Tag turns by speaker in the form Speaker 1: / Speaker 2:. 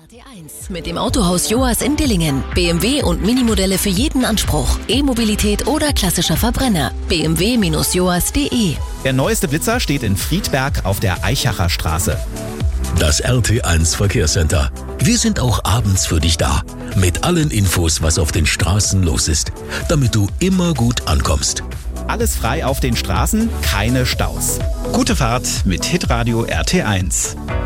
Speaker 1: RT1 mit dem Autohaus Joas in Dillingen. BMW und Minimodelle für jeden Anspruch. E-Mobilität oder klassischer Verbrenner. bmw-joas.de.
Speaker 2: Der neueste Blitzer steht in Friedberg auf der Eichacher Straße.
Speaker 3: Das RT1 Verkehrscenter. Wir sind auch abends für dich da. Mit allen Infos, was auf den Straßen los ist. Damit du immer gut ankommst.
Speaker 2: Alles frei auf den Straßen, keine Staus. Gute Fahrt mit Hitradio RT1.